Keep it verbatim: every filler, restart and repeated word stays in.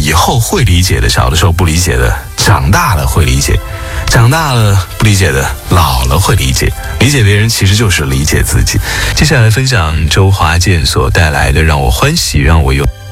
以后会理解的，小的时候不理解的，长大了会理解，长大了不理解的，老了会理解。理解别人其实就是理解自己。接下来分享周华健所带来的《让我欢喜让我忧》。